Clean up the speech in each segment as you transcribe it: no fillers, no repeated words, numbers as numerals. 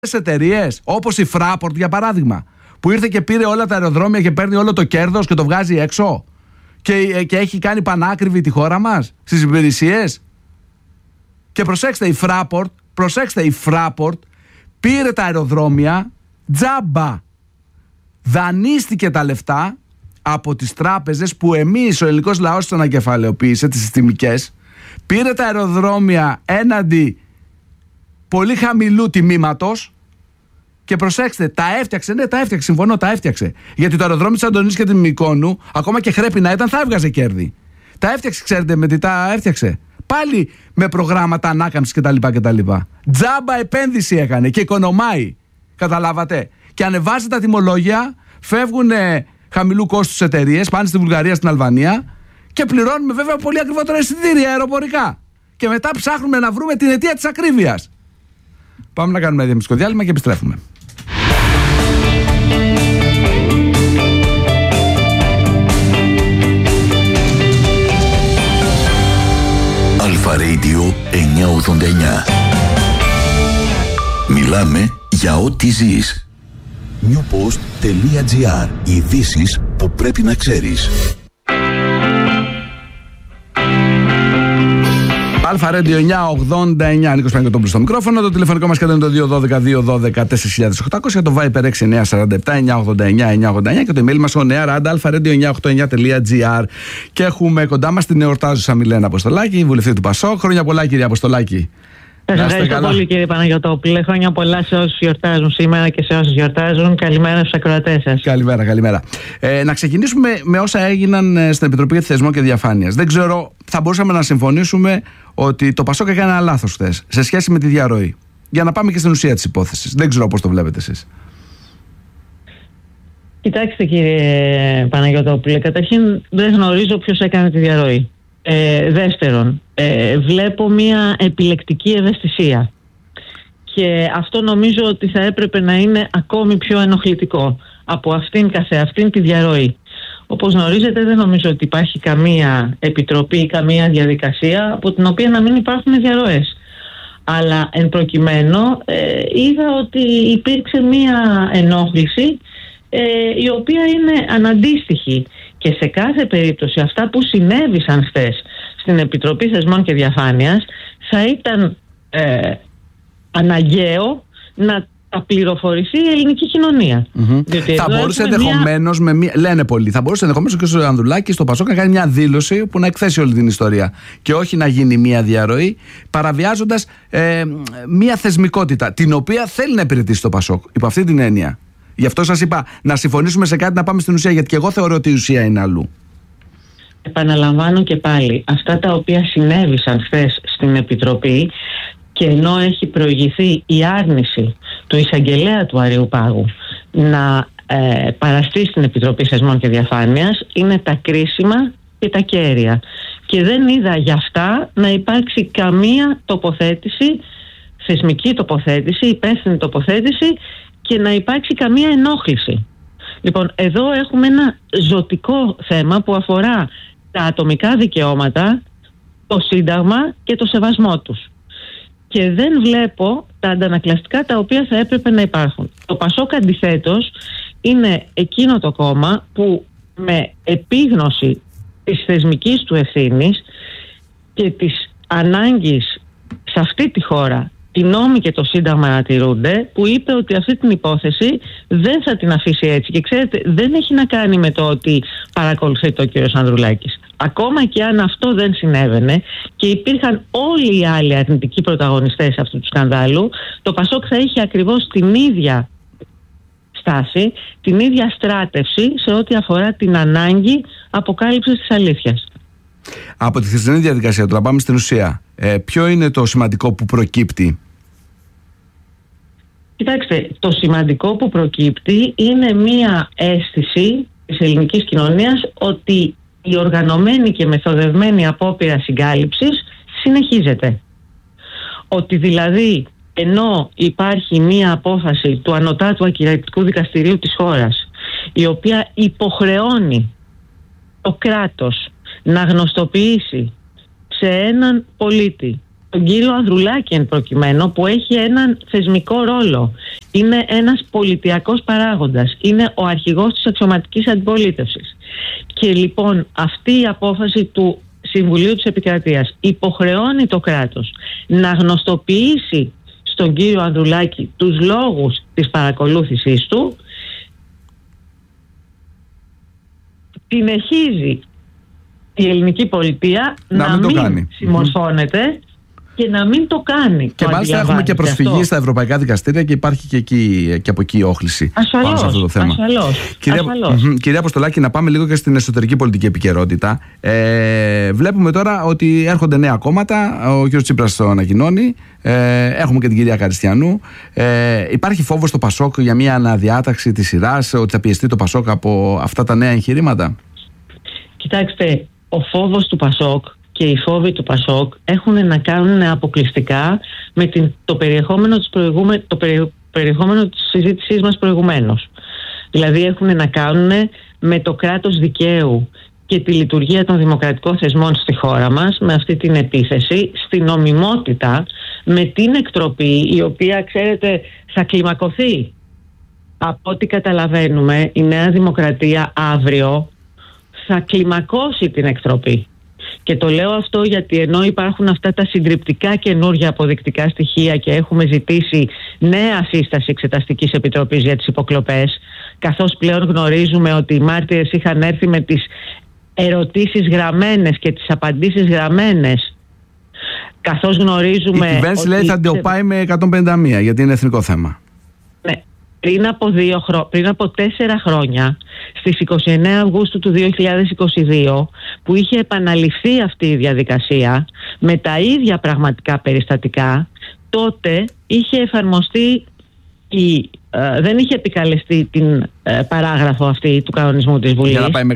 εταιρείες όπως η Fraport για παράδειγμα, που ήρθε και πήρε όλα τα αεροδρόμια και παίρνει όλο το κέρδος και το βγάζει έξω και έχει κάνει πανάκριβη τη χώρα μας στις υπηρεσίες. Και προσέξτε, η Fraport πήρε τα αεροδρόμια τζάμπα. Δανείστηκε τα λεφτά από τις τράπεζες που εμείς ο ελληνικός λαός τις ανακεφαλαιοποίησε, τις συστημικές. Πήρε τα αεροδρόμια έναντι πολύ χαμηλού τιμήματος και προσέξτε, τα έφτιαξε. Ναι, τα έφτιαξε, συμφωνώ, τα έφτιαξε. Γιατί το αεροδρόμιο της Αντωνής και του Μυκόνου, ακόμα και χρέπει να ήταν, θα έβγαζε κέρδη. Τα έφτιαξε, ξέρετε με τι τα έφτιαξε? Πάλι με προγράμματα ανάκαμψης κτλ. Τζάμπα επένδυση έκανε και οικονομάει. Καταλάβατε? Και ανεβάζει τα τιμολόγια, φεύγουν χαμηλού κόστους εταιρείες, πάνε στη Βουλγαρία, στην Αλβανία και πληρώνουμε βέβαια πολύ ακριβότερα εισιτήρια αεροπορικά. Και μετά ψάχνουμε να βρούμε την αιτία της ακρίβειας. Πάμε να κάνουμε ένα διαφημιστικό διάλειμμα και επιστρέφουμε. Αλφα Radio 989. Μιλάμε για ό,τι ζεις. newpost.gr. Ειδήσεις που πρέπει να ξέρεις. Αλφα Radio 989, Νίκος Παναγιωτόπουλος στο μικρόφωνο. Το τηλεφωνικό μας κέντρο είναι το 212-212-4800, το Viper 6947-989-989 και το email μας oneair@alpha-radio989.gr. Και έχουμε κοντά μας την εορτάζουσα Μιλένα Αποστολάκη, βουλευτή του ΠΑΣΟΚ. Χρόνια πολλά, κυρία Αποστολάκη. Σας ευχαριστώ πολύ, κύριε Παναγιωτόπουλε. Χρόνια πολλά σε όσους γιορτάζουν σήμερα και σε όσους γιορτάζουν. Καλημέρα στους ακροατές σας. Καλημέρα. Να ξεκινήσουμε με όσα έγιναν στην Επιτροπή Θεσμών και Διαφάνειας. Δεν ξέρω, θα μπορούσαμε να συμφωνήσουμε ότι το ΠΑΣΟΚ έκανε ένα λάθος χθες σε σχέση με τη διαρροή. Για να πάμε και στην ουσία της υπόθεσης. Δεν ξέρω πώς το βλέπετε εσείς. Κοιτάξτε, κύριε Παναγιωτόπουλε, καταρχήν δεν γνωρίζω ποιος έκανε τη διαρροή. Δεύτερον, βλέπω μια επιλεκτική ευαισθησία και αυτό νομίζω ότι θα έπρεπε να είναι ακόμη πιο ενοχλητικό από αυτήν καθεαυτήν τη διαρροή. Όπως γνωρίζετε, δεν νομίζω ότι υπάρχει καμία επιτροπή ή καμία διαδικασία από την οποία να μην υπάρχουν διαρροές. Αλλά εν προκειμένου είδα ότι υπήρξε μια ενόχληση η οποία είναι αναντίστοιχη. Και σε κάθε περίπτωση αυτά που συνέβησαν χθες στην Επιτροπή Θεσμών και Διαφάνειας θα ήταν αναγκαίο να τα πληροφορηθεί η ελληνική κοινωνία. Θα μπορούσε ενδεχομένως, λένε πολλοί, θα μπορούσε ενδεχομένως και ο Ανδρουλάκης στο ΠΑΣΟΚ να κάνει μια δήλωση που να εκθέσει όλη την ιστορία και όχι να γίνει μια διαρροή, παραβιάζοντας μια θεσμικότητα την οποία θέλει να υπηρετήσει το ΠΑΣΟΚ υπό αυτή την έννοια. Γι' αυτό σας είπα να συμφωνήσουμε σε κάτι, να πάμε στην ουσία, γιατί και εγώ θεωρώ ότι η ουσία είναι αλλού. Επαναλαμβάνω και πάλι, αυτά τα οποία συνέβησαν χθες στην Επιτροπή και ενώ έχει προηγηθεί η άρνηση του εισαγγελέα του Αριουπάγου να παραστεί στην Επιτροπή Θεσμών και Διαφάνειας, είναι τα κρίσιμα και τα κέρια. Και δεν είδα γι' αυτά να υπάρξει καμία τοποθέτηση, θεσμική τοποθέτηση, υπεύθυνη τοποθέτηση και να υπάρξει καμία ενόχληση. Λοιπόν, εδώ έχουμε ένα ζωτικό θέμα που αφορά τα ατομικά δικαιώματα, το Σύνταγμα και το σεβασμό τους. Και δεν βλέπω τα αντανακλαστικά τα οποία θα έπρεπε να υπάρχουν. Το ΠΑΣΟΚ αντιθέτως είναι εκείνο το κόμμα που με επίγνωση της θεσμικής του ευθύνης και της ανάγκης σε αυτή τη χώρα οι νόμοι και το Σύνταγμα να τηρούνται, που είπε ότι αυτή την υπόθεση δεν θα την αφήσει έτσι. Και ξέρετε, δεν έχει να κάνει με το ότι παρακολουθεί το κ. Ανδρουλάκης. Ακόμα και αν αυτό δεν συνέβαινε και υπήρχαν όλοι οι άλλοι αρνητικοί πρωταγωνιστές αυτού του σκανδάλου, το ΠΑΣΟΚ θα είχε ακριβώς την ίδια στάση, την ίδια στράτευση σε ό,τι αφορά την ανάγκη αποκάλυψης της αλήθειας. Από τη χθεσινή διαδικασία, τώρα πάμε στην ουσία. Ποιο είναι το σημαντικό που προκύπτει? Κοιτάξτε, το σημαντικό που προκύπτει είναι μία αίσθηση της ελληνικής κοινωνίας ότι η οργανωμένη και μεθοδευμένη απόπειρα συγκάλυψης συνεχίζεται. Ότι δηλαδή ενώ υπάρχει μία απόφαση του Ανωτάτου Ακυρωτικού Δικαστηρίου της χώρας, η οποία υποχρεώνει το κράτος να γνωστοποιήσει σε έναν πολίτη τον κύριο Ανδρουλάκη εν προκειμένου, που έχει έναν θεσμικό ρόλο. Είναι ένας πολιτιακός παράγοντας. Είναι ο αρχηγός της αξιωματικής αντιπολίτευσης. Και λοιπόν αυτή η απόφαση του Συμβουλίου της Επικρατείας υποχρεώνει το κράτος να γνωστοποιήσει στον κύριο Ανδρουλάκη τους λόγους της παρακολούθησής του. Συνεχίζει η ελληνική πολιτεία να μην συμμορφώνεται και να μην το κάνει. Και μάλιστα έχουμε και προσφυγή στα ευρωπαϊκά δικαστήρια και υπάρχει και από εκεί όχληση πάνω σε αυτό το θέμα. Κυρία Αποστολάκη, να πάμε λίγο και στην εσωτερική πολιτική επικαιρότητα. Βλέπουμε τώρα ότι έρχονται νέα κόμματα. Ο κ. Τσίπρας το ανακοινώνει. Έχουμε και την κυρία Καριστιανού. Υπάρχει φόβος στο Πασόκ για μια αναδιάταξη της σειράς, ότι θα πιεστεί το Πασόκ από αυτά τα νέα εγχειρήματα? Κοιτάξτε, ο φόβος του Πασόκ και οι φόβοι του Πασόκ έχουν να κάνουν αποκλειστικά με το περιεχόμενο της συζήτησής μας προηγουμένως. Δηλαδή έχουν να κάνουν με το κράτος δικαίου και τη λειτουργία των δημοκρατικών θεσμών στη χώρα μας, με αυτή την επίθεση στην νομιμότητα, με την εκτροπή, η οποία, ξέρετε, θα κλιμακωθεί. Από ό,τι καταλαβαίνουμε, η Νέα Δημοκρατία αύριο θα κλιμακώσει την εκτροπή. Και το λέω αυτό γιατί ενώ υπάρχουν αυτά τα συντριπτικά καινούργια αποδεικτικά στοιχεία και έχουμε ζητήσει νέα σύσταση Εξεταστικής Επιτροπής για τις υποκλοπές, καθώς πλέον γνωρίζουμε ότι οι μάρτυρες είχαν έρθει με τις ερωτήσεις γραμμένες και τις απαντήσεις γραμμένες, καθώς γνωρίζουμε... Η κυβέρνηση λέει θα το πάει με 151 γιατί είναι εθνικό θέμα. Ναι. Πριν από 4 χρόνια, στις 29 Αυγούστου του 2022, που είχε επαναληφθεί αυτή η διαδικασία με τα ίδια πραγματικά περιστατικά, τότε είχε εφαρμοστεί δεν είχε επικαλεστεί την παράγραφο αυτή του κανονισμού της Βουλής. Για να πάει με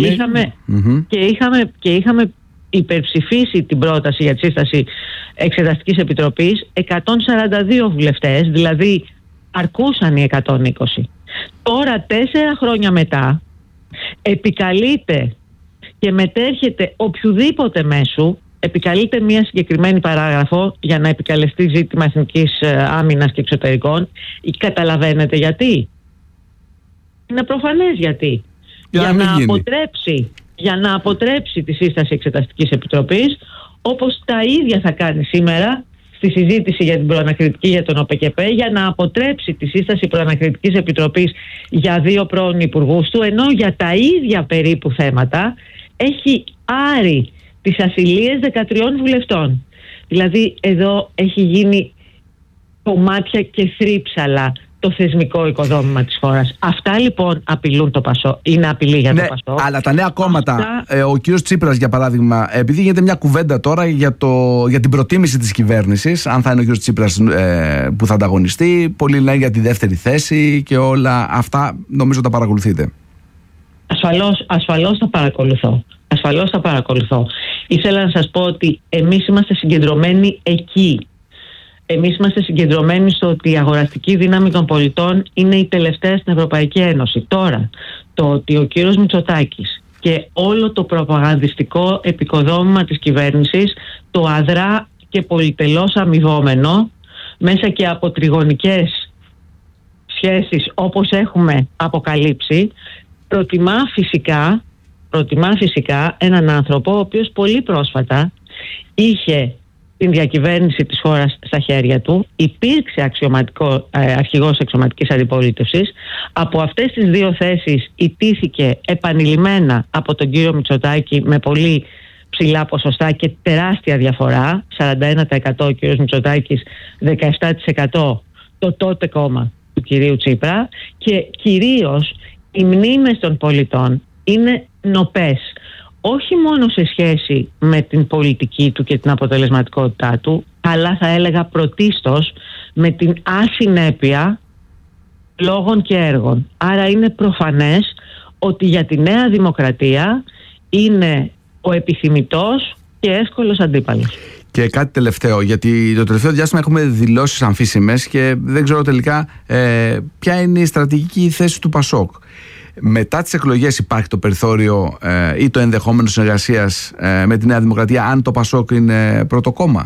151. Και είχαμε υπερψηφίσει την πρόταση για τη σύσταση Εξεταστικής Επιτροπής 142 βουλευτές, δηλαδή αρκούσαν οι 120. Τώρα 4 χρόνια μετά επικαλείται και μετέρχεται οποιουδήποτε μέσου, επικαλείται μια συγκεκριμένη παράγραφο για να επικαλεστεί ζήτημα εθνικής άμυνας και εξωτερικών. Καταλαβαίνετε γιατί? Είναι προφανές γιατί. Για να αποτρέψει τη σύσταση Εξεταστικής Επιτροπής, όπως τα ίδια θα κάνει σήμερα στη συζήτηση για την προανακριτική για τον ΟΠΚΠ, για να αποτρέψει τη σύσταση προανακριτικής επιτροπής για 2 πρώην υπουργούς του, ενώ για τα ίδια περίπου θέματα έχει άρει τις ασυλίες 13 βουλευτών. Δηλαδή εδώ έχει γίνει κομμάτια και θρύψαλα το θεσμικό οικοδόμημα της χώρας. Αυτά λοιπόν απειλούν το Πασόκ. Είναι απειλή για το Πασόκ. Αλλά τα νέα κόμματα, ο κύριος Τσίπρας για παράδειγμα, επειδή γίνεται μια κουβέντα τώρα για την προτίμηση της κυβέρνησης, αν θα είναι ο κύριος Τσίπρας που θα ανταγωνιστεί, πολλοί λένε για τη δεύτερη θέση και όλα αυτά, νομίζω τα παρακολουθείτε. Ασφαλώς θα παρακολουθώ. Ήθελα να σας πω ότι εμείς είμαστε συγκεντρωμένοι εκεί. Εμείς είμαστε συγκεντρωμένοι στο ότι η αγοραστική δύναμη των πολιτών είναι η τελευταία στην Ευρωπαϊκή Ένωση. Τώρα, το ότι ο κύριος Μητσοτάκης και όλο το προπαγανδιστικό επικοδόμημα της κυβέρνησης το αδρά και πολυτελώς αμοιβόμενο μέσα και από τριγωνικές σχέσεις όπως έχουμε αποκαλύψει, προτιμά φυσικά έναν άνθρωπο ο οποίος πολύ πρόσφατα είχε την διακυβέρνηση της χώρας στα χέρια του, υπήρξε αρχηγός αξιωματικής αντιπολίτευσης. Από αυτές τις 2 θέσεις ητήθηκε επανειλημμένα από τον κύριο Μητσοτάκη με πολύ ψηλά ποσοστά και τεράστια διαφορά, 41% ο κύριος Μητσοτάκης, 17% το τότε κόμμα του κυρίου Τσίπρα, και κυρίως οι μνήμες των πολιτών είναι νοπές. Όχι μόνο σε σχέση με την πολιτική του και την αποτελεσματικότητά του, αλλά θα έλεγα πρωτίστως με την ασυνέπεια λόγων και έργων. Άρα είναι προφανές ότι για τη Νέα Δημοκρατία είναι ο επιθυμητός και εύκολος αντίπαλος. Και κάτι τελευταίο, γιατί το τελευταίο διάστημα έχουμε δηλώσεις αμφίσιμες και δεν ξέρω τελικά ποια είναι η στρατηγική θέση του Πασόκ. Μετά τις εκλογές υπάρχει το περιθώριο ή το ενδεχόμενο συνεργασίας με τη Νέα Δημοκρατία, αν το Πασόκ είναι πρώτο κόμμα?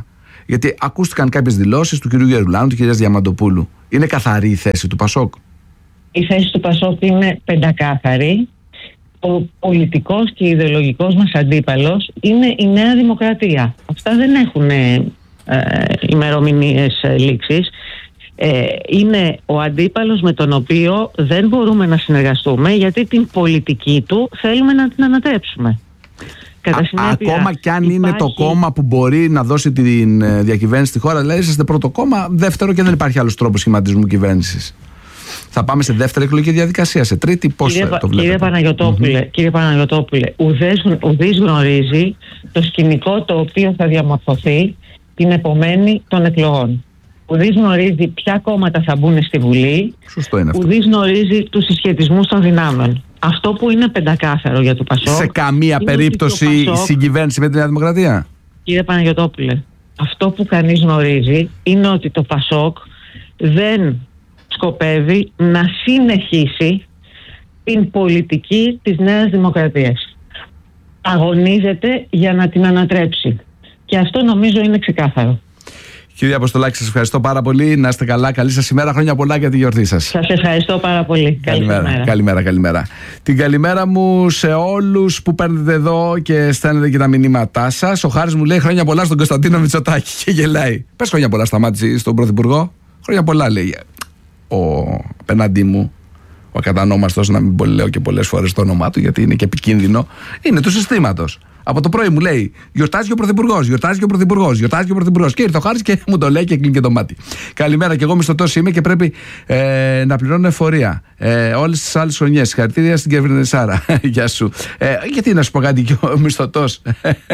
Γιατί ακούστηκαν κάποιες δηλώσεις του κ. Γερουλάνου, του κ. Διαμαντοπούλου. Είναι καθαρή η θέση του Πασόκ? Η θέση του Πασόκ είναι πεντακάθαρη. Ο πολιτικός και ιδεολογικός μας αντίπαλος είναι η Νέα Δημοκρατία. Αυτά δεν έχουν ημερομηνίες λήξης. Είναι ο αντίπαλος με τον οποίο δεν μπορούμε να συνεργαστούμε, γιατί την πολιτική του θέλουμε να την ανατρέψουμε. Ακόμα κι αν είναι το κόμμα που μπορεί να δώσει τη διακυβέρνηση στη χώρα, δηλαδή είσαστε πρώτο κόμμα, δεύτερο και δεν υπάρχει άλλος τρόπος σχηματισμού κυβέρνησης. Θα πάμε σε δεύτερη εκλογική διαδικασία, σε τρίτη, πώς το βλέπετε? Κύριε Παναγιωτόπουλε, ουδής γνωρίζει το σκηνικό το οποίο θα διαμορφωθεί την επομένη των εκλογών. Ουδής γνωρίζει ποια κόμματα θα μπουν στη Βουλή. Σωστό είναι αυτό. Ουδής γνωρίζει τους συσχετισμούς των δυνάμεων. Αυτό που είναι πεντακάθαρο για το Πασόκ. Σε καμία περίπτωση συγκυβέρνηση με τη Νέα Δημοκρατία. Κύριε Παναγιωτόπουλε, αυτό που κανείς γνωρίζει είναι ότι το Πασόκ δεν σκοπεύει να συνεχίσει την πολιτική της Νέας Δημοκρατίας. Αγωνίζεται για να την ανατρέψει. Και αυτό νομίζω είναι ξεκάθαρο. Κύριε Αποστολάκη, σας ευχαριστώ πάρα πολύ. Να είστε καλά. Καλή σας ημέρα. Χρόνια πολλά για τη γιορτή σας. Σας ευχαριστώ πάρα πολύ. Καλημέρα. Την καλημέρα μου σε όλους που παίρνετε εδώ και στέλνετε και τα μηνύματά σας. Ο Χάρης μου λέει χρόνια πολλά στον Κωνσταντίνο Μητσοτάκη και γελάει. Πες χρόνια πολλά, Σταμάτη, στον Πρωθυπουργό. Χρόνια πολλά, λέει. Ο απέναντί μου, ο ακατανόμαστος, να μην λέω και πολλές φορές το όνομά του, γιατί είναι και επικίνδυνο, είναι του συστήματος. Από το πρωί μου λέει: Γιορτάζει ο Πρωθυπουργός. Και ήρθε ο Χάρης και μου το λέει και κλείνει και το μάτι. Καλημέρα, και εγώ μισθωτός είμαι και πρέπει να πληρώνω εφορία όλες τις άλλες χρονιές. Συγχαρητήρια στην κυβερνησάρα. Γεια σου. Γιατί να σου πω κάτι, και ο μισθωτός.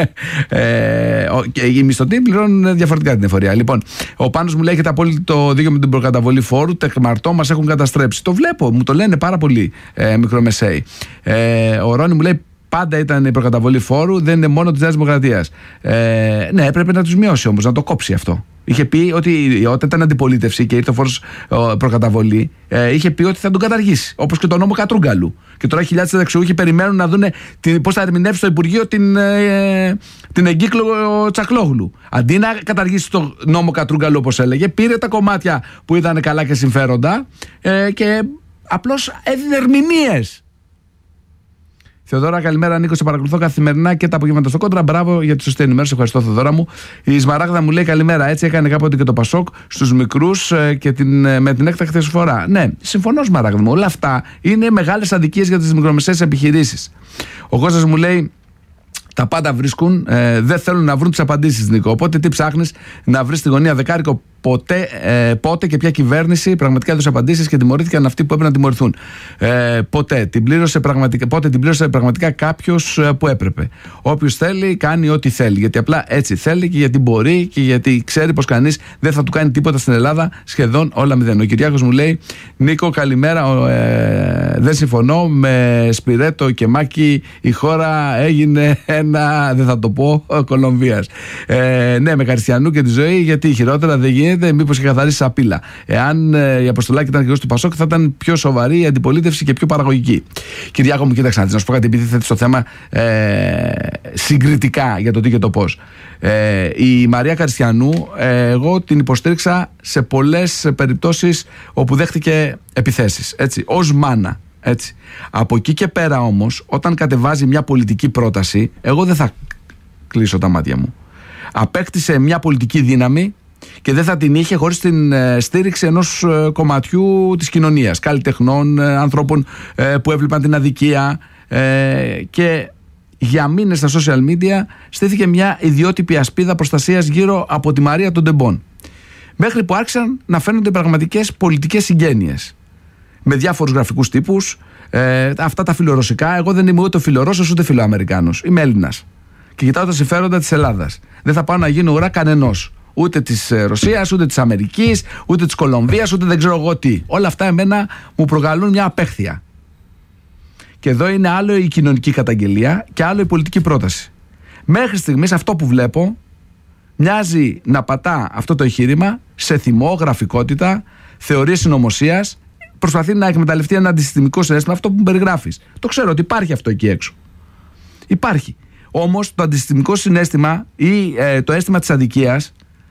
Οι μισθωτοί πληρώνουν διαφορετικά την εφορία. Λοιπόν, ο Πάνος μου λέει: Έχετε απόλυτο δίκιο με την προκαταβολή φόρου. Τεκμαρτό μας έχουν καταστρέψει. Το βλέπω, μου το λένε πάρα πολλοί μικρομεσαίοι. Ο Ρόνι μου λέει: Πάντα ήταν η προκαταβολή φόρου, δεν είναι μόνο της Νέας Δημοκρατίας. Ναι, έπρεπε να τους μειώσει όμως, να το κόψει αυτό. Είχε πει ότι όταν ήταν αντιπολίτευση και ήρθε ο φόρος προκαταβολή, είχε πει ότι θα τον καταργήσει. Όπως και τον νόμο Κατρούγκαλου. Και τώρα χιλιάδες συνταξιούχοι περιμένουν να δουν πώς θα ερμηνεύσει το Υπουργείο την εγκύκλο Τσακλόγλου. Αντί να καταργήσει το νόμο Κατρούγκαλου, όπως έλεγε, πήρε τα κομμάτια που ήταν καλά και συμφέροντα και απλώς έδινε ερμηνείες. Θεοδόρα, καλημέρα. Νίκο, σε παρακολουθώ καθημερινά και τα απογεύματα στο Κόντρα. Μπράβο για τη σωστή ενημέρωση. Ευχαριστώ, Θεοδόρα μου. Η Σμαράγδα μου λέει καλημέρα. Έτσι έκανε κάποτε και το Πασόκ στους μικρούς και με την έκτακτη εισφορά. Ναι, συμφωνώ, Σμαράγδα μου. Όλα αυτά είναι μεγάλες αδικίες για τις μικρομεσαίες επιχειρήσεις. Ο Κώστας μου λέει: Τα πάντα βρίσκουν, δεν θέλουν να βρουν τις απαντήσεις, Νίκο. Οπότε τι ψάχνεις να βρεις στη γωνία δεκάρικο? Πότε και ποια κυβέρνηση πραγματικά έδωσε απαντήσεις και τιμωρήθηκαν αυτοί που έπρεπε να τιμωρηθούν? Πότε την πλήρωσε πραγματικά κάποιος που έπρεπε? Όποιος θέλει κάνει ό,τι θέλει. Γιατί απλά έτσι θέλει και γιατί μπορεί και γιατί ξέρει πως κανείς δεν θα του κάνει τίποτα στην Ελλάδα. Σχεδόν όλα μηδέν. Ο Κυριάκος μου λέει: Νίκο, καλημέρα. Δεν συμφωνώ. Με Σπιρέτο και Μάκη η χώρα έγινε ένα, δεν θα το πω, Κολομβίας. Ναι, με Καριστιανού και τη ζωή, γιατί χειρότερα δεν γίνεται. Μήπως και καθαρίσει σαπίλα. Εάν η Αποστολάκη ήταν αρχηγός του Πασόκ, θα ήταν πιο σοβαρή η αντιπολίτευση και πιο παραγωγική. Κυριάκο μου, κοίταξε να σου πω κάτι, επειδή θέτει στο θέμα συγκριτικά για το τι και το πώς. Η Μαρία Καριστιανού, εγώ την υποστήριξα σε πολλές περιπτώσεις όπου δέχτηκε επιθέσεις. Έτσι, ως μάνα. Έτσι. Από εκεί και πέρα όμως, όταν κατεβάζει μια πολιτική πρόταση, εγώ δεν θα κλείσω τα μάτια μου. Απέκτησε μια πολιτική δύναμη και δεν θα την είχε χωρίς την στήριξη ενός κομματιού της κοινωνίας, καλλιτεχνών, ανθρώπων που έβλεπαν την αδικία, και για μήνες στα social media στήθηκε μια ιδιότυπη ασπίδα προστασίας γύρω από τη Μαρία των Τεμπών, μέχρι που άρχισαν να φαίνονται πραγματικές πολιτικές συγγένειες με διάφορους γραφικούς τύπους, αυτά τα φιλορωσικά. Εγώ δεν είμαι ούτε φιλορώσος ούτε φιλοαμερικάνος, είμαι Έλληνας και κοιτάω τα συμφέροντα της Ελλάδας. Δεν θα πάω να γίνω ουρά κανενός, ούτε της Ρωσίας, ούτε της Αμερικής, ούτε της Κολομβίας, ούτε δεν ξέρω εγώ τι. Όλα αυτά εμένα μου προκαλούν μια απέχθεια. Και εδώ είναι άλλο η κοινωνική καταγγελία και άλλο η πολιτική πρόταση. Μέχρι στιγμής αυτό που βλέπω μοιάζει να πατά αυτό το εγχείρημα σε θυμό, γραφικότητα, θεωρίες συνωμοσίας. Προσπαθεί να εκμεταλλευτεί ένα αντισυστημικό συναίσθημα, αυτό που μου περιγράφεις. Το ξέρω ότι υπάρχει αυτό εκεί έξω. Υπάρχει. Όμως το αντισυστημικό συναίσθημα ή το αίσθημα της αδικίας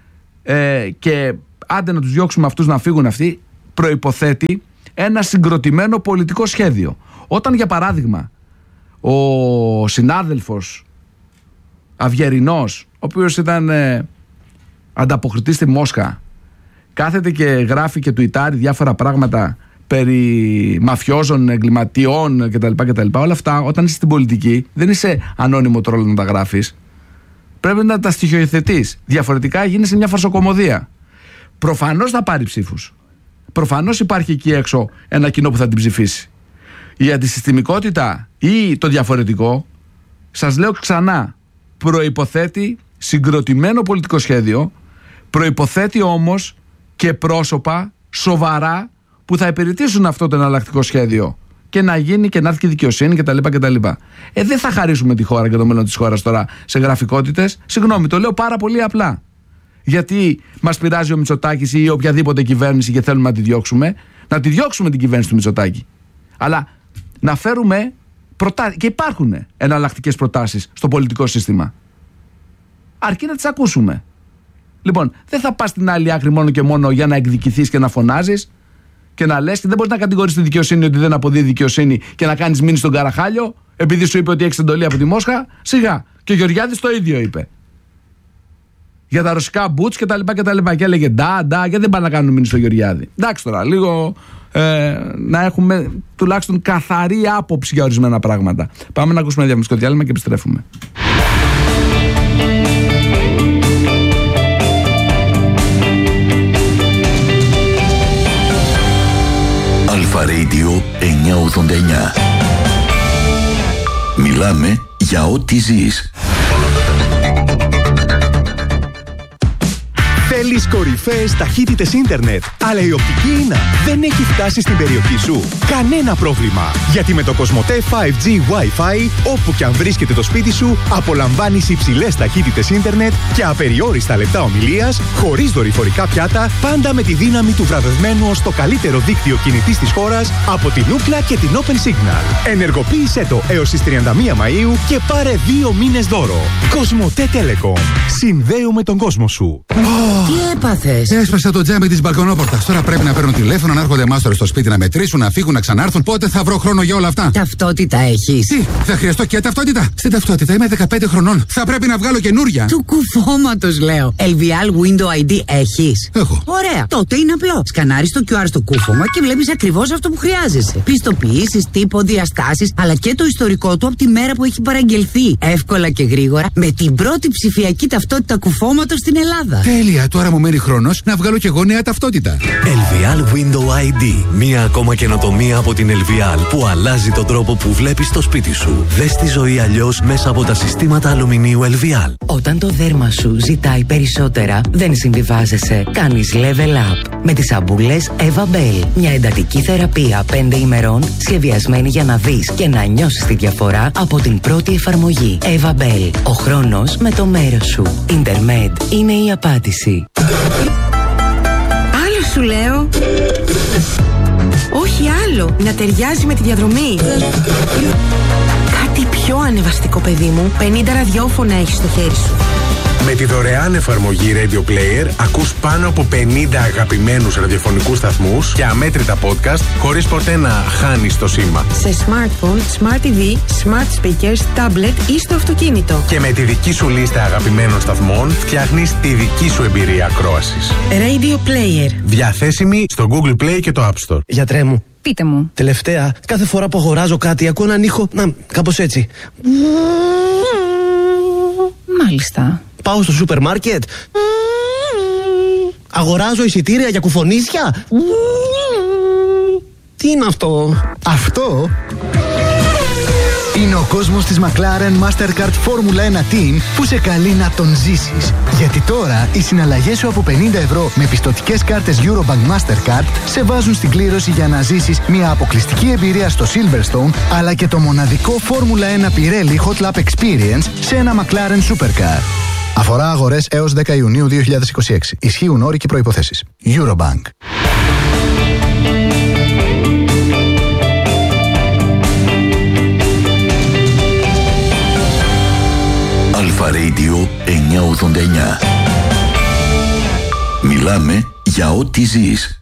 και άντε να τους διώξουμε αυτούς να φύγουν αυτοί, προϋποθέτει ένα συγκροτημένο πολιτικό σχέδιο. Όταν για παράδειγμα ο συνάδελφος Αυγερινός, ο οποίος ήταν ανταποκριτής στη Μόσχα, κάθεται και γράφει και τουιτάρει διάφορα πράγματα περί μαφιόζων, εγκληματιών κτλ. Όλα αυτά, όταν είσαι στην πολιτική, δεν είσαι ανώνυμο τρόλο να τα γράφεις. Πρέπει να τα στοιχειοθετείς. Διαφορετικά γίνεσαι μια φαρσοκομωδία. Προφανώς θα πάρει ψήφους. Προφανώς υπάρχει εκεί έξω ένα κοινό που θα την ψηφίσει. Η αντισυστημικότητα ή το διαφορετικό, σας λέω ξανά, προϋποθέτει συγκροτημένο πολιτικό σχέδιο, προϋποθέτει όμως και πρόσωπα σοβαρά που θα υπηρετήσουν αυτό το εναλλακτικό σχέδιο και να γίνει και να έρθει και δικαιοσύνη κτλ. Δεν θα χαρίσουμε τη χώρα και το μέλλον της χώρας τώρα σε γραφικότητες. Συγγνώμη, το λέω πάρα πολύ απλά. Γιατί μας πειράζει ο Μητσοτάκης ή οποιαδήποτε κυβέρνηση και θέλουμε να τη διώξουμε. Να τη διώξουμε την κυβέρνηση του Μητσοτάκη. Αλλά να φέρουμε προτάσεις. Και υπάρχουν εναλλακτικές προτάσεις στο πολιτικό σύστημα. Αρκεί να τις ακούσουμε. Λοιπόν, δεν θα πας στην άλλη άκρη μόνο και μόνο για να εκδικηθείς και να φωνάζεις και να λες, και δεν μπορείς να κατηγορείς τη δικαιοσύνη ότι δεν αποδίδει δικαιοσύνη και να κάνεις μήνυση στον Καραχάλιο επειδή σου είπε ότι έχεις εντολή από τη Μόσχα. Σιγά. Και ο Γεωργιάδης το ίδιο είπε. Για τα ρωσικά μπουτς και τα λοιπά και τα λοιπά. Και έλεγε γιατί δεν πάνε να κάνουν μήνυση στο Γεωργιάδη. Εντάξει τώρα, λίγο να έχουμε τουλάχιστον καθαρή άποψη για ορισμένα πράγματα. Πάμε να ακούσουμε ένα διαφημιστικό διάλειμμα και επιστρέφουμε. Αλφα Radio 989. Μιλάμε για ό,τι ζεις. Θέλεις κορυφαίες ταχύτητες ίντερνετ, αλλά η οπτική ίνα δεν έχει φτάσει στην περιοχή σου? Κανένα πρόβλημα, γιατί με το Κοσμοτέ 5G Wi-Fi, όπου και αν βρίσκεται το σπίτι σου, απολαμβάνεις υψηλές ταχύτητες ίντερνετ και απεριόριστα λεπτά ομιλίας, χωρίς δορυφορικά πιάτα, πάντα με τη δύναμη του βραβευμένου ως το καλύτερο δίκτυο κινητής της χώρας από την Ookla και την Open Signal. Ενεργοποίησέ το έως τις 31 Μαΐου και πάρε 2 μήνες δώρο. Κοσμοτέ Telecom. Συνδέουμε τον κόσμο σου. Τι έπαθες? Έσπασα το τζάμι της μπαλκονόπορτας. Τώρα πρέπει να παίρνουν τηλέφωνο, να έρχονται μάστορες στο σπίτι να μετρήσουν, να φύγουν, να ξανάρθουν. Πότε θα βρω χρόνο για όλα αυτά? Ταυτότητα έχεις? Τι, θα χρειαστώ και ταυτότητα? Στην ταυτότητα είμαι 15 χρονών. Θα πρέπει να βγάλω καινούρια. Του κουφώματος λέω. LVL Window ID έχεις? Έχω. Ωραία. Τότε είναι απλό. Σκανάρεις το QR στο κούφωμα και βλέπεις ακριβώς αυτό που χρειάζεσαι. Πιστοποιήσεις, τύπο, διαστάσεις, αλλά και το ιστορικό του από τη μέρα που έχει παραγγελθεί. Εύκολα και γρήγορα με την πρώτη ψηφιακή ταυτότητα κουφώματος στην Ελλάδα. Τέλεια, τώρα μου μένει χρόνος να βγάλω κι εγώ νέα ταυτότητα. LVL Window ID. Μία ακόμα καινοτομία από την LVL που αλλάζει τον τρόπο που βλέπεις το σπίτι σου. Δες τη ζωή αλλιώς μέσα από τα συστήματα αλουμινίου LVL. Όταν το δέρμα σου ζητάει περισσότερα, δεν συμβιβάζεσαι. Κάνεις level up. Με τις αμπούλες Eva Bell. Μια εντατική θεραπεία 5 ημερών σχεδιασμένη για να δεις και να νιώσεις τη διαφορά από την πρώτη εφαρμογή. Eva Bell. Ο χρόνος με το μέρος σου. Intermed είναι η απάντηση. Άλλο σου λέω. Όχι άλλο. Να ταιριάζει με τη διαδρομή. Κάτι πιο ανεβαστικό, παιδί μου. 50 ραδιόφωνα έχεις στο χέρι σου. Με τη δωρεάν εφαρμογή Radio Player ακούς πάνω από 50 αγαπημένους ραδιοφωνικούς σταθμούς και αμέτρητα podcast χωρίς ποτέ να χάνεις το σήμα. Σε smartphone, smart TV, smart speakers, tablet ή στο αυτοκίνητο. Και με τη δική σου λίστα αγαπημένων σταθμών φτιάχνεις τη δική σου εμπειρία ακρόασης. Radio Player. Διαθέσιμη στο Google Play και το App Store. Γιατρέ μου. Πείτε μου. Τελευταία, κάθε φορά που αγοράζω κάτι ακούω έναν ήχο, κάπως έτσι. Μάλιστα. Πάω στο σούπερ μάρκετ. Αγοράζω εισιτήρια για κουφονίσια. Τι είναι αυτό? Αυτό είναι ο κόσμος της McLaren Mastercard Formula 1 Team που σε καλεί να τον ζήσεις. Γιατί τώρα οι συναλλαγές σου από 50 ευρώ με πιστωτικές κάρτες Eurobank Mastercard σε βάζουν στην κλήρωση για να ζήσεις μια αποκλειστική εμπειρία στο Silverstone, αλλά και το μοναδικό Formula 1 Pirelli Hot Lap Experience σε ένα McLaren Supercar. Αφορά αγορές έως 10 Ιουνίου 2026. Ισχύουν όροι και προϋποθέσεις. Eurobank. Αλφα Radio 989. Μιλάμε για ό,τι ζεις.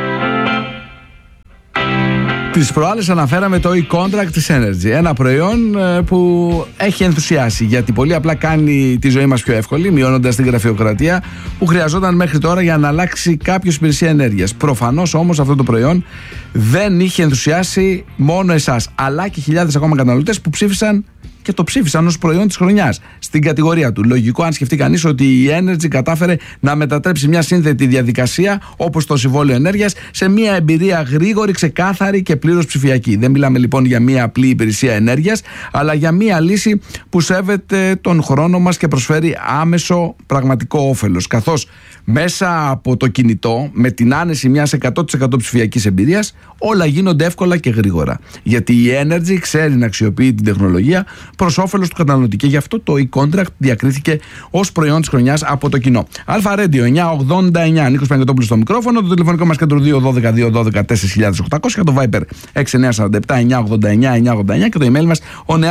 Τις προάλλες αναφέραμε το e-contract της Energy. Ένα προϊόν που έχει ενθουσιάσει, γιατί πολύ απλά κάνει τη ζωή μας πιο εύκολη, μειώνοντας την γραφειοκρατία που χρειαζόταν μέχρι τώρα για να αλλάξει κάποιος υπηρεσία ενέργειας. Προφανώς όμως αυτό το προϊόν δεν είχε ενθουσιάσει μόνο εσάς, αλλά και χιλιάδες ακόμα καταναλωτές που ψήφισαν και το ψήφισαν ως προϊόν της χρονιάς στην κατηγορία του. Λογικό, αν σκεφτεί κανείς ότι η Energy κατάφερε να μετατρέψει μια σύνθετη διαδικασία όπως το συμβόλαιο ενέργειας σε μια εμπειρία γρήγορη, ξεκάθαρη και πλήρως ψηφιακή. Δεν μιλάμε λοιπόν για μια απλή υπηρεσία ενέργειας, αλλά για μια λύση που σέβεται τον χρόνο μας και προσφέρει άμεσο πραγματικό όφελος. Καθώς μέσα από το κινητό, με την άνεση μιας 100% ψηφιακής εμπειρίας, όλα γίνονται εύκολα και γρήγορα. Γιατί η Energy ξέρει να αξιοποιεί την τεχνολογία προς όφελος του καταναλωτή και γι' αυτό το e-contract διακρίθηκε ως προϊόν της χρονιάς από το κοινό. Αλφα Radio 989, Νίκος Παγκοτόπουλος στο μικρόφωνο, το τηλεφωνικό μας κέντρο 212-212-4800 και το Viber 6947-989-989 και το email μας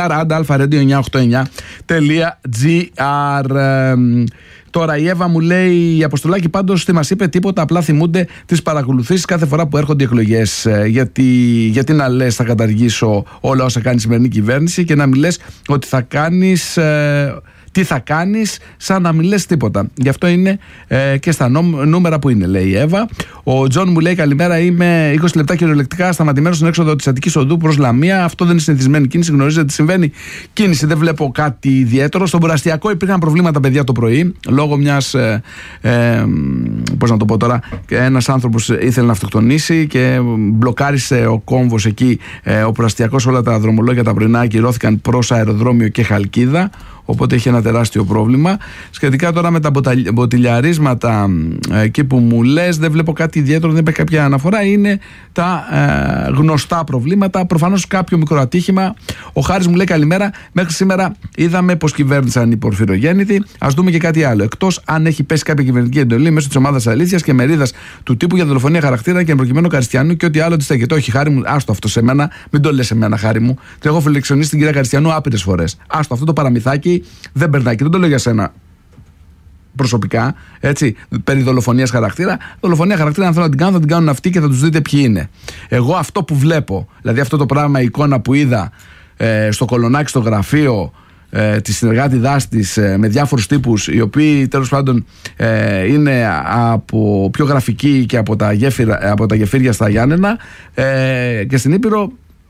onear@alpha-radio989.gr. Τώρα η Εύα μου λέει: η Αποστολάκη πάντως τι μας είπε, τίποτα, απλά θυμούνται τις παρακολουθήσεις κάθε φορά που έρχονται οι εκλογές. Γιατί να λες θα καταργήσω όλα όσα κάνει η σημερινή κυβέρνηση και να μην λες ότι θα κάνεις. Τι θα κάνεις, σαν να μην λες τίποτα. Γι' αυτό είναι και στα νούμερα που είναι, λέει η Εύα. Ο Τζον μου λέει: καλημέρα, είμαι 20 λεπτά κυριολεκτικά σταματημένος στον έξοδο της Αττικής Οδού προς Λαμία. Αυτό δεν είναι συνηθισμένη κίνηση. Γνωρίζετε τι συμβαίνει. Κίνηση, δεν βλέπω κάτι ιδιαίτερο. Στον Ποραστιακό υπήρχαν προβλήματα, παιδιά, το πρωί. Λόγω μιας. Πώς να το πω τώρα. Ένας άνθρωπος ήθελε να αυτοκτονήσει και μπλοκάρισε ο κόμβος εκεί. Ο Ποραστιακός, όλα τα δρομολόγια τα πρωινά ακυρώθηκαν προς αεροδρόμιο και Χαλκίδα. Οπότε έχει ένα τεράστιο πρόβλημα. Σχετικά τώρα με τα μποτιλιαρίσματα, εκεί που μου λες, δεν βλέπω κάτι ιδιαίτερο, δεν υπάρχει κάποια αναφορά. Είναι τα γνωστά προβλήματα. Προφανώς κάποιο μικρό ατύχημα. Ο Χάρης μου λέει: καλημέρα. Μέχρι σήμερα είδαμε πως κυβέρνησαν οι πορφυρογέννητοι. Ας δούμε και κάτι άλλο. Εκτός αν έχει πέσει κάποια κυβερνητική εντολή μέσω της ομάδας αλήθειας και μερίδας του τύπου για δολοφονία χαρακτήρα και προκειμένου Καριστιανού και ό,τι άλλο τη στέκεται. Όχι, Χάρη μου, άστο αυτό σε μένα. Μην το λες σε μένα, Χάρη μου. Το έχω φιλεξιονίσει την κυρία Καριστιανού άπειρες φορές. Άστο αυτό το παραμυθάκι. Δεν περνάει και δεν το λέω για σένα προσωπικά, έτσι, περί δολοφονίας χαρακτήρα. Δολοφονία χαρακτήρα, αν θέλω να την κάνω, θα την κάνουν αυτοί και θα τους δείτε ποιοι είναι. Εγώ αυτό που βλέπω, δηλαδή αυτό το πράγμα, η εικόνα που είδα στο Κολονάκι, στο γραφείο τη συνεργάτη δάστης με διάφορους τύπους, οι οποίοι τέλος πάντων είναι από πιο γραφικοί και από τα γεφύρια στα Γιάννενα και στην Ήπειρο,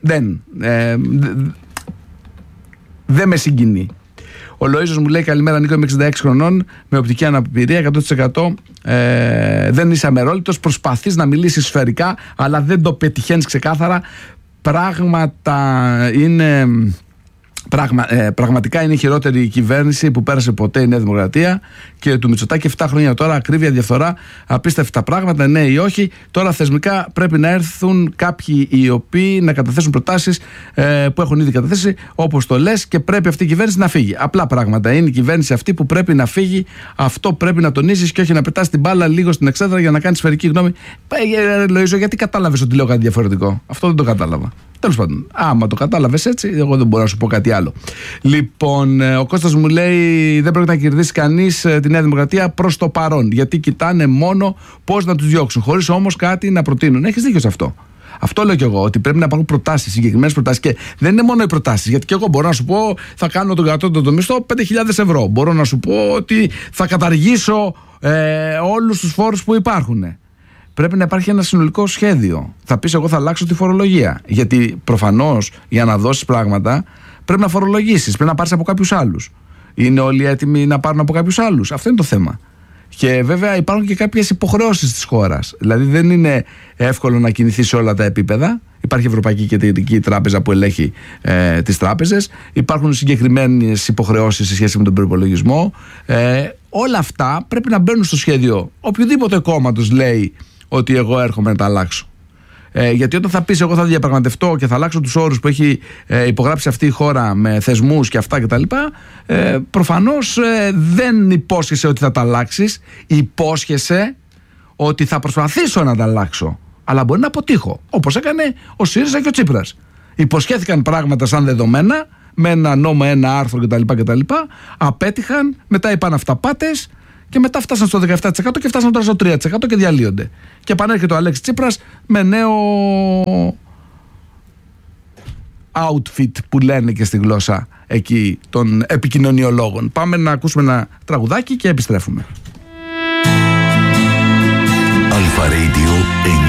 δεν με συγκινεί. Ο Λοΐζος μου λέει: καλημέρα, Νίκο, είμαι 66 χρονών με οπτική αναπηρία 100%. Δεν είσαι αμερόληπτος, προσπαθείς να μιλήσεις σφαιρικά, αλλά δεν το πετυχαίνεις ξεκάθαρα. Πραγματικά είναι η χειρότερη κυβέρνηση που πέρασε ποτέ η Νέα Δημοκρατία και του Μητσοτάκη. 7 χρόνια τώρα, ακρίβεια, διαφθορά, απίστευτα πράγματα, ναι ή όχι. Τώρα θεσμικά πρέπει να έρθουν κάποιοι οι οποίοι να καταθέσουν προτάσεις που έχουν ήδη καταθέσει, όπως το λες, και πρέπει αυτή η κυβέρνηση να φύγει. Απλά πράγματα. Είναι η κυβέρνηση αυτή που πρέπει να φύγει. Αυτό πρέπει να τονίζεις και όχι να πετάς την μπάλα λίγο στην εξέδρα για να κάνεις σφαιρική γνώμη. Λοΐζο, γιατί κατάλαβες ότι λέω κάτι διαφορετικό? Αυτό δεν το κατάλαβα. Τέλος πάντων, άμα το κατάλαβες έτσι, εγώ δεν μπορώ να σου πω κάτι άλλο. Λοιπόν, ο Κώστας μου λέει: δεν πρέπει να κερδίσει κανείς τη Νέα Δημοκρατία προς το παρόν, γιατί κοιτάνε μόνο πώς να τους διώξουν, χωρίς όμως κάτι να προτείνουν. Έχεις δίκιο σε αυτό. Αυτό λέω κι εγώ, ότι πρέπει να υπάρχουν προτάσεις, συγκεκριμένες προτάσεις. Και δεν είναι μόνο οι προτάσεις, γιατί και εγώ μπορώ να σου πω θα κάνω τον κατώτατο μισθό 5.000 ευρώ. Μπορώ να σου πω ότι θα καταργήσω όλους τους φόρους που υπάρχουν. Πρέπει να υπάρχει ένα συνολικό σχέδιο. Θα πεις: εγώ θα αλλάξω τη φορολογία. Γιατί προφανώς για να δώσεις πράγματα πρέπει να φορολογήσεις, πρέπει να πάρεις από κάποιους άλλους. Είναι όλοι έτοιμοι να πάρουν από κάποιους άλλους? Αυτό είναι το θέμα. Και βέβαια υπάρχουν και κάποιες υποχρεώσεις της χώρας. Δηλαδή δεν είναι εύκολο να κινηθεί σε όλα τα επίπεδα. Υπάρχει Ευρωπαϊκή Κεντρική Τράπεζα που ελέγχει τις τράπεζες. Υπάρχουν συγκεκριμένες υποχρεώσεις σε σχέση με τον προϋπολογισμό. Όλα αυτά πρέπει να μπαίνουν στο σχέδιο οποιοδήποτε κόμματος λέει ότι εγώ έρχομαι να τα αλλάξω. Γιατί όταν θα πεις εγώ θα διαπραγματευτώ και θα αλλάξω τους όρους που έχει υπογράψει αυτή η χώρα με θεσμούς και αυτά κτλ., προφανώς δεν υπόσχεσαι ότι θα τα αλλάξεις. Υπόσχεσαι ότι θα προσπαθήσω να τα αλλάξω, αλλά μπορεί να αποτύχω, όπως έκανε ο ΣΥΡΙΖΑ και ο Τσίπρας. Υποσχέθηκαν πράγματα σαν δεδομένα, με ένα νόμο, ένα άρθρο κτλ. Απέτυχαν, μετά είπαν αυταπάτες Και μετά φτάσαν στο 17% και φτάσαν τώρα στο 3% και διαλύονται. Και επανέρχεται ο Αλέξης Τσίπρας με νέο outfit που λένε και στη γλώσσα εκεί των επικοινωνιολόγων. Πάμε να ακούσουμε ένα τραγουδάκι και επιστρέφουμε. Αλφα Radio